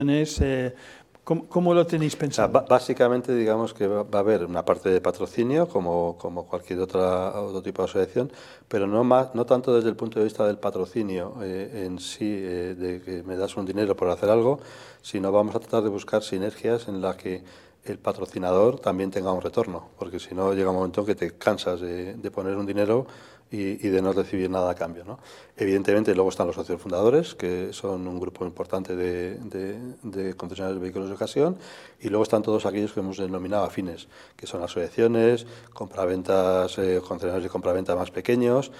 ¿Cómo lo tenéis O sea, pensado? básicamente, digamos que va a haber una parte de patrocinio, como cualquier otro tipo de asociación, pero no tanto desde el punto de vista del patrocinio en sí, de que me das un dinero por hacer algo, sino vamos a tratar de buscar sinergias en las que el patrocinador también tenga un retorno, porque si no llega un momento que te cansas de poner un dinero y de no recibir nada a cambio, ¿no? Evidentemente, luego están los socios fundadores, que son un grupo importante de concesionarios de vehículos de ocasión, y luego están todos aquellos que hemos denominado afines, que son asociaciones, compraventas, concesionarios de compraventa más pequeños,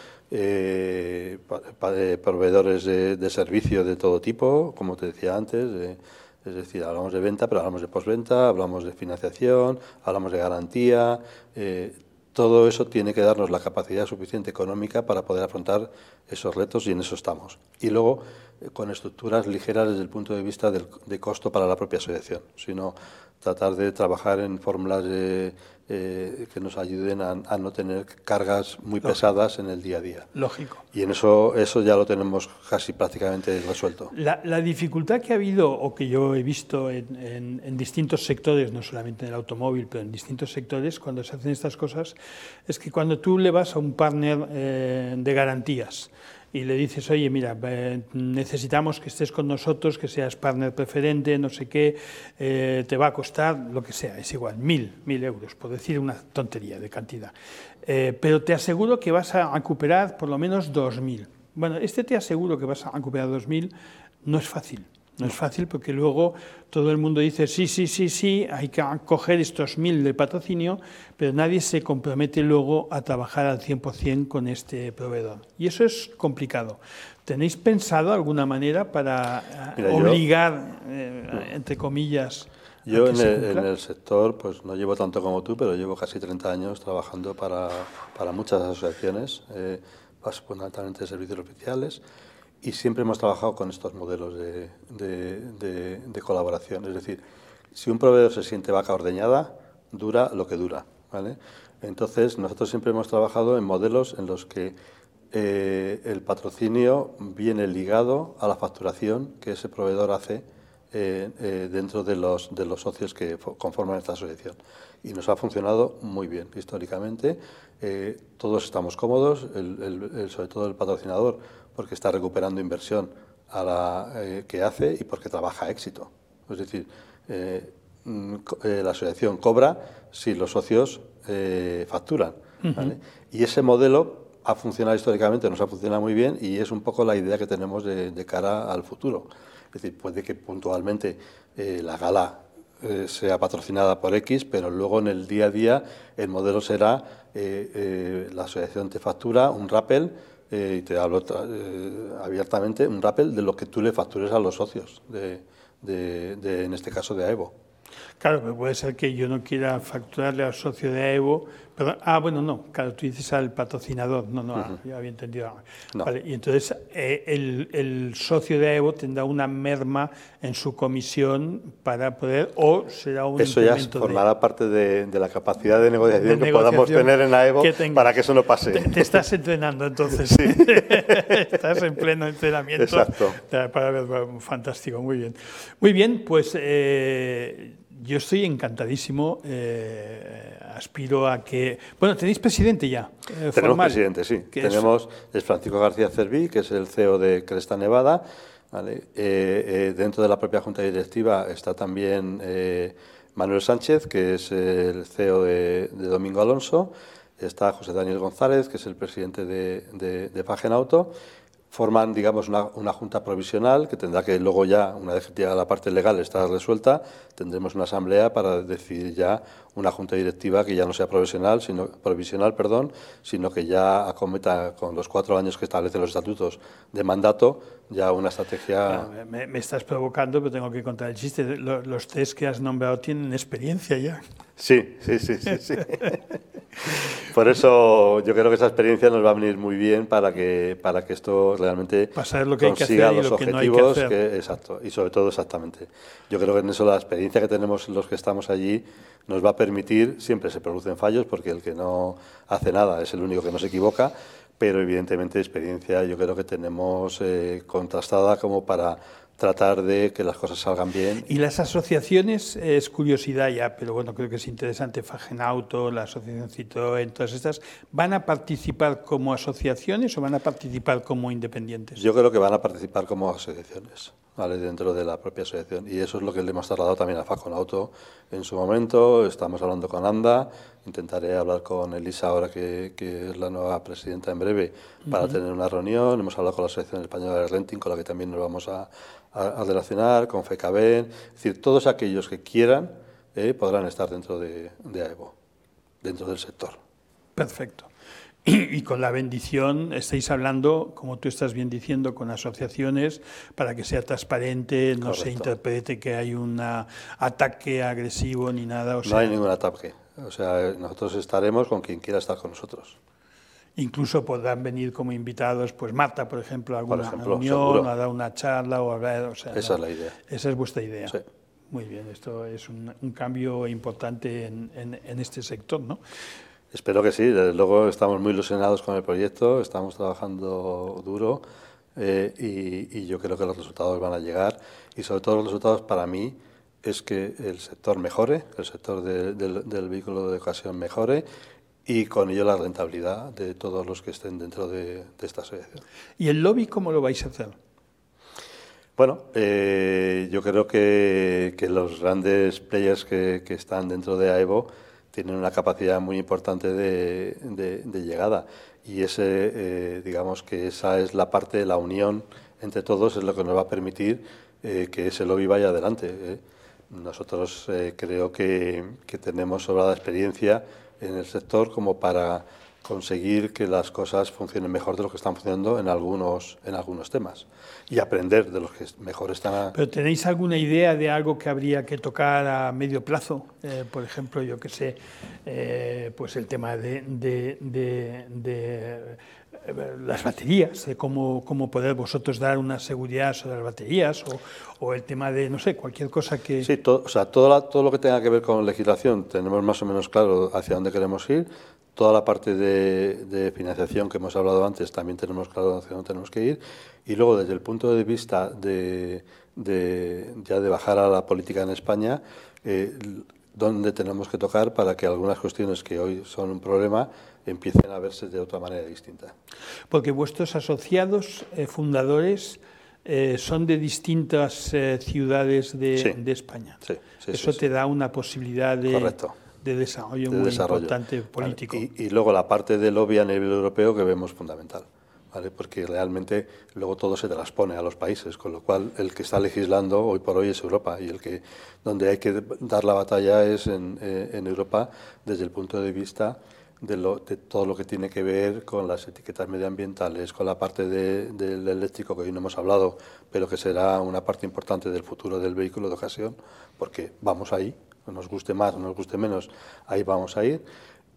proveedores de servicios de todo tipo, como te decía antes, es decir, hablamos de venta, pero hablamos de postventa, hablamos de financiación, hablamos de garantía. Todo eso tiene que darnos la capacidad suficiente económica para poder afrontar esos retos y en eso estamos. Y luego, con estructuras ligeras desde el punto de vista de costo para la propia asociación, sino tratar de trabajar en fórmulas que nos ayuden a no tener cargas muy pesadas en el día a día. Lógico. Y en eso ya lo tenemos casi prácticamente resuelto. La dificultad que ha habido, o que yo he visto en distintos sectores, no solamente en el automóvil, pero en distintos sectores, cuando se hacen estas cosas, es que cuando tú le vas a un partner de garantías y le dices, oye, mira, necesitamos que estés con nosotros, que seas partner preferente, no sé qué, te va a costar lo que sea, es igual, 1.000 euros, por decir una tontería de cantidad. Pero te aseguro que vas a recuperar por lo menos 2.000. Bueno, te aseguro que vas a recuperar 2.000, no es fácil. No es fácil porque luego todo el mundo dice sí, hay que coger estos 1.000 de patrocinio, pero nadie se compromete luego a trabajar al 100% con este proveedor. Y eso es complicado. ¿Tenéis pensado alguna manera para obligar, entre comillas, yo en el sector, pues no llevo tanto como tú, pero llevo casi 30 años trabajando para muchas asociaciones, fundamentalmente servicios oficiales, y siempre hemos trabajado con estos modelos de colaboración. Es decir, si un proveedor se siente vaca ordeñada, dura lo que dura, ¿vale? Entonces, nosotros siempre hemos trabajado en modelos en los que el patrocinio viene ligado a la facturación que ese proveedor hace dentro de los socios que conforman esta asociación. Y nos ha funcionado muy bien históricamente. Todos estamos cómodos, sobre todo el patrocinador, porque está recuperando inversión que hace y porque trabaja a éxito. Es decir, la asociación cobra si los socios facturan, ¿vale? Y ese modelo ha funcionado históricamente, nos ha funcionado muy bien y es un poco la idea que tenemos de cara al futuro. Es decir, puede que puntualmente la gala sea patrocinada por X, pero luego en el día a día el modelo será la asociación te factura un rappel, y te hablo abiertamente, un rappel de lo que tú le factures a los socios, en este caso de AEVO. Claro, pero puede ser que yo no quiera facturarle al socio de AEVO. Perdón, bueno, no, claro, tú dices al patrocinador. No, ya había entendido. No. Vale, y entonces el socio de AEVO tendrá una merma en su comisión para poder, o será un eso ya formará parte de la capacidad de negociación que podamos tener en AEVO para que eso no pase. Te estás entrenando entonces. Sí. Estás en pleno entrenamiento. Exacto. Para ver, fantástico, muy bien. Muy bien, pues yo estoy encantadísimo. Aspiro a que... Bueno, ¿tenéis presidente ya? Tenemos presidente, sí. Es Francisco García Cerví, que es el CEO de Cresta Nevada, ¿vale? Dentro de la propia Junta Directiva está también Manuel Sánchez, que es el CEO de Domingo Alonso. Está José Daniel González, que es el presidente de Fagen Auto. Forman, digamos, una junta provisional que tendrá que luego ya, una vez que ya la parte legal está resuelta, tendremos una asamblea para decidir ya una junta directiva que ya no sea provisional, sino que ya acometa con los 4 años que establecen los estatutos de mandato, ya una estrategia... Claro, me estás provocando, pero tengo que contar el chiste. Los 3 que has nombrado tienen experiencia ya. Sí. Por eso yo creo que esa experiencia nos va a venir muy bien para que esto realmente consiga los objetivos. Exacto, y sobre todo exactamente. Yo creo que en eso la experiencia que tenemos los que estamos allí nos va a permitir, siempre se producen fallos porque el que no hace nada es el único que no se equivoca, pero evidentemente experiencia yo creo que tenemos contrastada como para tratar de que las cosas salgan bien. Y las asociaciones, es curiosidad ya, pero bueno, creo que es interesante, Fagenauto, la Asociación Citroën, todas estas, ¿van a participar como asociaciones o van a participar como independientes? Yo creo que van a participar como asociaciones, ¿vale? Dentro de la propia asociación. Y eso es lo que le hemos trasladado también a Fagenauto en su momento. Estamos hablando con ANDA, intentaré hablar con Elisa ahora que es la nueva presidenta en breve para tener una reunión. Hemos hablado con la Asociación Española de Renting, con la que también nos vamos a relacionar, con FECABEN. Es decir, todos aquellos que quieran podrán estar dentro de AEVO, dentro del sector. Perfecto. Y con la bendición estáis hablando, como tú estás bien diciendo, con asociaciones para que sea transparente, no se interprete que hay un ataque agresivo ni nada. No hay ningún ataque. O sea, nosotros estaremos con quien quiera estar con nosotros. Incluso podrán venir como invitados, pues Marta, por ejemplo, a alguna reunión, seguro. a dar una charla o a ver. O sea, esa es la idea. Esa es vuestra idea. Sí. Muy bien, esto es un cambio importante en este sector, ¿no? Espero que sí, desde luego estamos muy ilusionados con el proyecto, estamos trabajando duro y yo creo que los resultados van a llegar y sobre todo los resultados para mí es que el sector mejore, el sector del vehículo de ocasión mejore y con ello la rentabilidad de todos los que estén dentro de esta asociación. ¿Y el lobby cómo lo vais a hacer? Bueno, yo creo que los grandes players que están dentro de AEVO tienen una capacidad muy importante de llegada y digamos que esa es la parte de la unión entre todos, es lo que nos va a permitir que ese lobby vaya adelante. Nosotros creo que tenemos sobrada experiencia en el sector como para conseguir que las cosas funcionen mejor de lo que están funcionando en algunos temas y aprender de los que mejor están. ¿Pero tenéis alguna idea de algo que habría que tocar a medio plazo? Por ejemplo, yo qué sé, pues el tema de las baterías, de cómo poder vosotros dar una seguridad sobre las baterías o el tema de, no sé, cualquier cosa que... Sí, todo lo que tenga que ver con legislación tenemos más o menos claro hacia dónde queremos ir. Toda la parte de financiación que hemos hablado antes también tenemos claro hacia dónde tenemos que ir. Y luego, desde el punto de vista de bajar a la política en España, dónde tenemos que tocar para que algunas cuestiones que hoy son un problema empiecen a verse de otra manera distinta. Porque vuestros asociados fundadores son de distintas ciudades de España. Sí, Eso te da una posibilidad de desarrollo muy importante político. Vale. Y luego la parte del lobby a nivel europeo que vemos fundamental, ¿vale? Porque realmente luego todo se transpone a los países, con lo cual el que está legislando hoy por hoy es Europa y donde hay que dar la batalla es en Europa desde el punto de vista de todo lo que tiene que ver con las etiquetas medioambientales, con la parte del eléctrico que hoy no hemos hablado, pero que será una parte importante del futuro del vehículo de ocasión, porque vamos ahí, nos guste más o nos guste menos, ahí vamos a ir.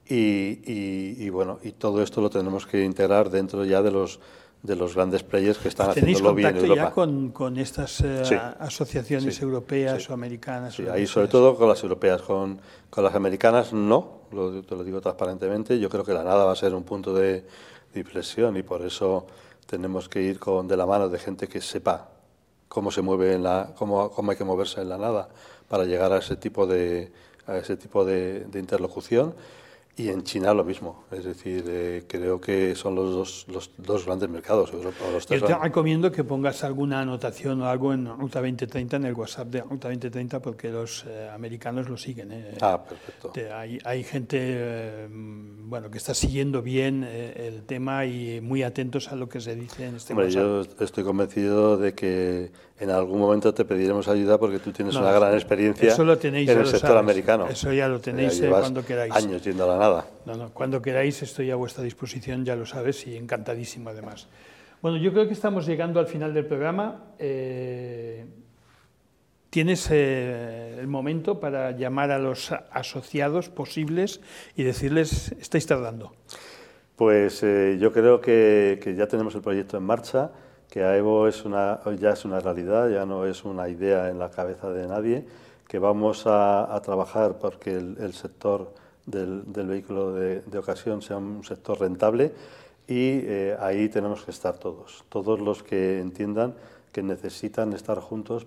Y bueno, y todo esto lo tenemos que integrar dentro ya de los grandes players que están haciendo lobby en Europa. ¿Tenéis contacto ya con estas asociaciones europeas o americanas? Sí, ahí sobre todo con las europeas, con las americanas no, te lo digo transparentemente. Yo creo que la NADA va a ser un punto de inflexión y por eso tenemos que ir de la mano de gente que sepa cómo se mueve cómo hay que moverse en la NADA para llegar a ese tipo de interlocución. Y en China lo mismo, es decir, creo que son los dos grandes mercados. Yo te recomiendo que pongas alguna anotación o algo en Ruta 2030, en el WhatsApp de Ruta 2030, porque los americanos lo siguen. Perfecto. Hay gente bueno, que está siguiendo bien el tema y muy atentos a lo que se dice en este WhatsApp. Yo estoy convencido de que en algún momento te pediremos ayuda porque tú tienes una gran experiencia en el sector americano. Eso ya lo tenéis cuando queráis. Años yendo a la NADA. No, cuando queráis estoy a vuestra disposición, ya lo sabes, y encantadísimo además. Bueno, yo creo que estamos llegando al final del programa. Tienes el momento para llamar a los asociados posibles y decirles, estáis tardando. Pues yo creo que ya tenemos el proyecto en marcha, que AEVO ya es una realidad, ya no es una idea en la cabeza de nadie, que vamos a trabajar porque el sector del vehículo de ocasión sea un sector rentable y ahí tenemos que estar todos los que entiendan que necesitan estar juntos